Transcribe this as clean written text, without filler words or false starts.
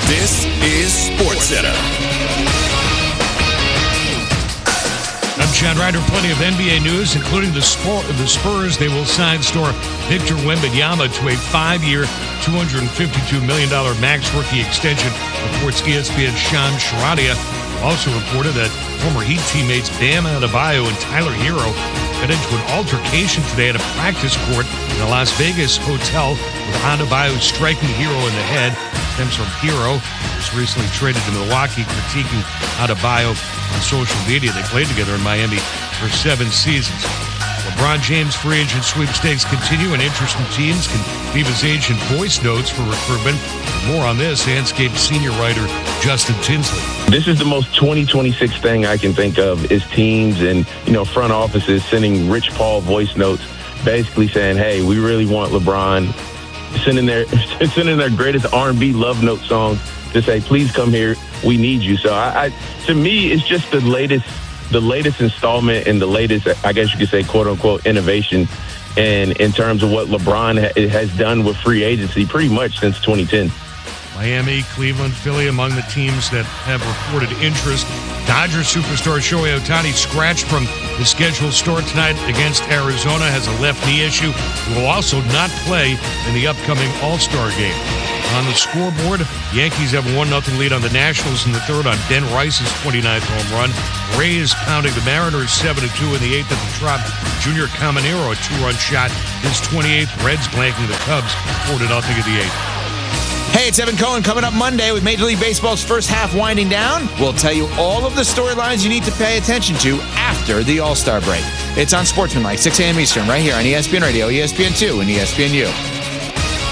This is SportsCenter. I'm John Ryder. Plenty of NBA news, including the Spurs. They will sign star Victor Wembanyama to a 5-year, $252 million max rookie extension, reports ESPN's Sean Sharadia. Also reported that former Heat teammates Bam Adebayo and Tyler Hero got into an altercation today at a practice court in a Las Vegas hotel, with Adebayo striking Hero in the head. Stems from Hero, who was recently traded to Milwaukee, critiquing Adebayo on social media. They played together in Miami for 7 seasons. LeBron James free agent sweepstakes continue, and interested teams can leave his agent voice notes for recruitment. For more on this, Anscape senior writer Justin Tinsley. This is the most 2026 thing I can think of, is teams and front offices sending Rich Paul voice notes, basically saying, "Hey, we really want LeBron." Sending their greatest R&B love note song to say, "Please come here, we need you." So to me, it's just the latest installment and the latest, I guess you could say, quote unquote, innovation, and in terms of what LeBron has done with free agency pretty much since 2010. Miami, Cleveland, Philly among the teams that have reported interest. Dodgers superstar Shohei Ohtani scratched from his scheduled start tonight against Arizona, has a left knee issue. He will also not play in the upcoming All-Star game. On the scoreboard, Yankees have a 1-0 lead on the Nationals in the third on Ben Rice's 29th home run. Rays pounding the Mariners 7-2 in the 8th at the Trop. Junior Caminero, a 2-run shot, his 28th. Reds blanking the Cubs 4-0 in the 8th. Hey, it's Evan Cohen. Coming up Monday with Major League Baseball's first half winding down, we'll tell you all of the storylines you need to pay attention to after the All-Star break. It's on Sportsmanlike, 6 a.m. Eastern, right here on ESPN Radio, ESPN2, and ESPNU.